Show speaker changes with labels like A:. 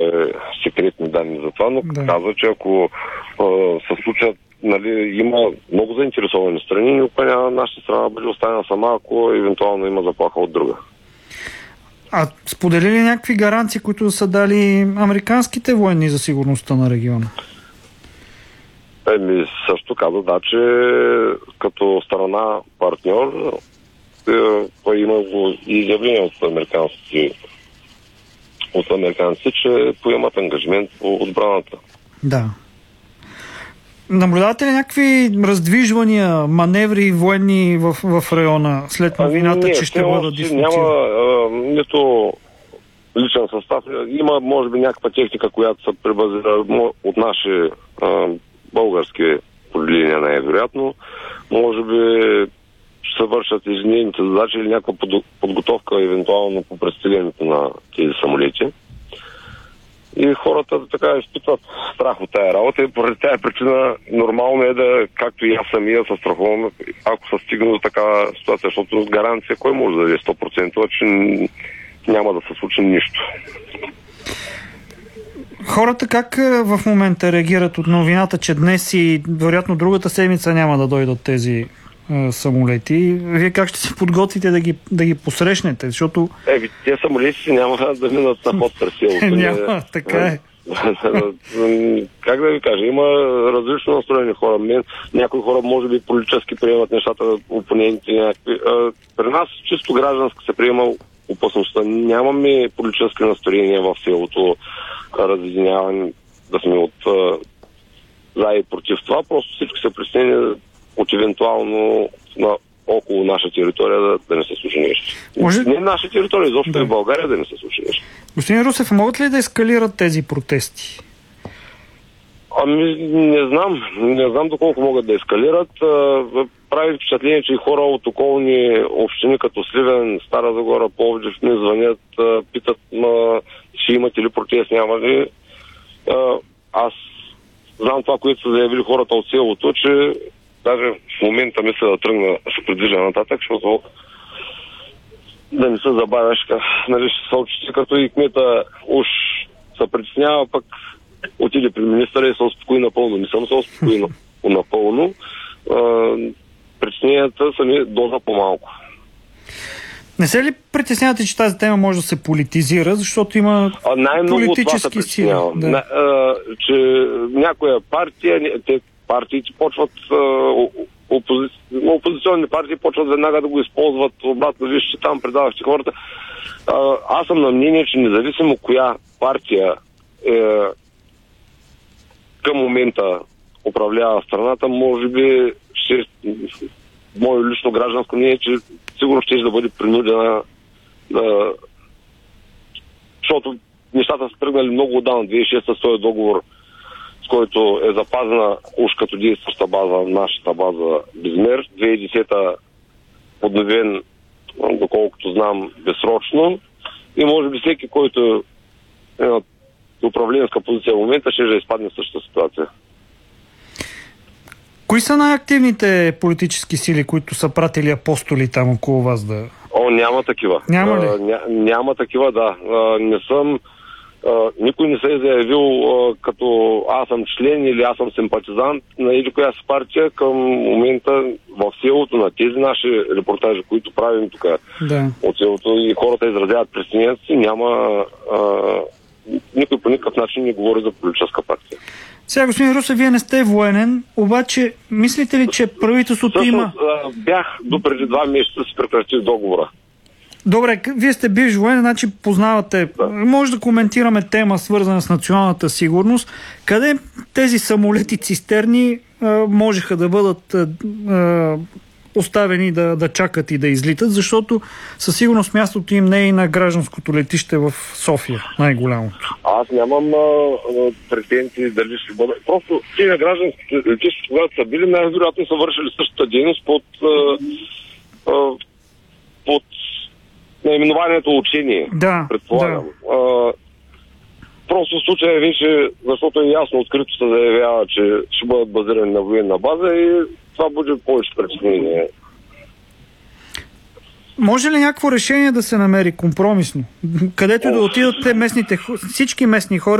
A: секретни данни за това, но казва, че ако се случат, има много заинтересовани страни, но нашата страна бъде останена сама, ако евентуално има заплаха от друга.
B: А сподели ли някакви гаранции, които са дали американските военни за сигурността на региона?
A: Също каза, че като страна партньор има и изявление от американците, че поемат ангажимент по отбраната.
B: Да. Наблюдавате ли някакви раздвижвания, маневри военни в района след новината, че ще бъдат дислоцирани?
A: Няма нито личен състав. Има, може би, някаква техника, която се пребазира от наши български поделения, най-вероятно. Може би ще се вършат ежедневните задачи или някаква подготовка, евентуално по престилянето на тези самолети. И хората така изпитват страх от тая работа и поради тая причина нормално е както и аз самия се страхувам, ако се стигне до такава ситуация, защото гаранция кой може да даде 100%, че няма да се случи нищо.
B: Хората как в момента реагират от новината, че днес и вероятно другата седмица няма да дойдат тези самолети? Вие как ще се подготвите да ги посрещнете? Защото...
A: Те самолети си няма да минат на ход през селото.
B: Няма, така е.
A: Как да ви кажа, има различно настроени хора. Някои хора може би политически приемат нещата, опонентите някакви. При нас чисто граждански се приема опасността. Нямаме политически настроения в селото, разединяване, да сме от за и против това. Просто всички се притеснени от евентуално около наша територия да не се случи нещо. Не наша територия, изобщо и в България да не се случи нещо.
B: Господин Русев, могат ли да ескалират тези протести?
A: Не знам доколко могат да ескалират. Прави впечатление, че и хора от околни общини, като Сливен, Стара Загора, Пловдив, ми звънят, питат, ще имате ли протест, няма ли. Аз знам това, което са заявили хората от селото, че даже в момента мисля да тръгна, ще придвижа нататък, защото да не се забавяш, ще се очисти, като и кмета уж се притеснява, пък отиде при министъра и се успокои напълно. Не съм се успокои напълно. Притесненията са ми доза по-малко.
B: Не се ли притеснявате, че тази тема може да се политизира, защото има политически сили?
A: Че някоя партия, партиите почват, опозиционни партии почват веднага да го използват обратно. Вижте, там предавахте хората. Аз съм на мнение, че независимо коя партия към момента управлява страната, може би мое лично гражданско мнение, че сигурно ще да бъде принудена защото нещата са тръгнали много отдавна. 2006 с този договор, с който е запазена уж като действаща база, нашата база Безмер. 2010 подновен, доколкото знам, безсрочно. И може би всеки, който е на управленска позиция в момента, ще изпадне в същата ситуация.
B: Кои са най-активните политически сили, които са пратили апостоли там около вас да...
A: Няма такива.
B: Няма ли?
A: Няма такива, да. Не съм... никой не се е заявил като аз съм член или аз съм симпатизант на или коя си партия към момента в селото на тези наши репортажи, които правим тук от селото и хората изразяват притесненията си, няма... никой по никакъв начин не говори за политическа партия.
B: Сега, господин Русев, вие не сте военен, обаче мислите ли, че правителството има...
A: Бях до преди 2 месеца си прекратих договора.
B: Добре, вие сте бивш военен, значи познавате. Да. Може да коментираме тема, свързана с националната сигурност. Къде тези самолети цистерни можеха да бъдат оставени да чакат и да излитат, защото със сигурност мястото им не е и на гражданското летище в София, най-голямото.
A: Аз нямам претенции дали ще бъдат. Просто тези гражданските летища, когато са били, най-вероятно са вършили същата дейност под наименованието учение.
B: Да,
A: предполагам. Да. Просто в случая вече, защото е ясно, открито се заявява, че ще бъдат базирани на военна база и това буде повече притеснение.
B: Може ли някакво решение да се намери компромисно? Където да отидат всички местни хора